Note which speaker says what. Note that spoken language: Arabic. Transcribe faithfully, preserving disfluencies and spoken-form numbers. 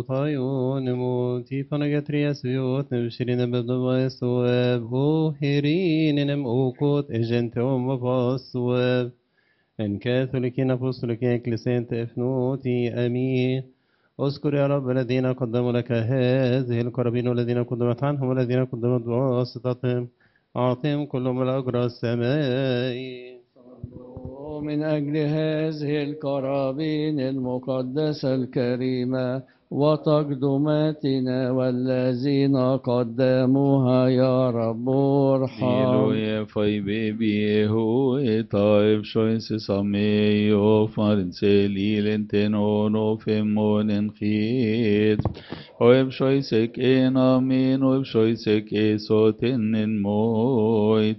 Speaker 1: Fayon Moti Panagatria Suyot Nibshirina Bedova Sweb Ho Hirinin Okot Egentom Vavasweb En كاثوليكين أبوستوليكين إكليسين تفنوتي أمين اذكر يا رب الذين قدموا لك هذه القرابين والذين قدمت عنهم والذين قدمت بواسطتهم أعطهم كلهم الأجر السمائي
Speaker 2: من أجل هذه القرابين المقدسة الكريمة وتقدماتنا والذين قدموها يا رب ارحم.
Speaker 3: Iloje fai bebi ho etaib shoinse sameyo farinse lilen ono femonen khid oeb shoisek en amen oeb shoisek esoten en moit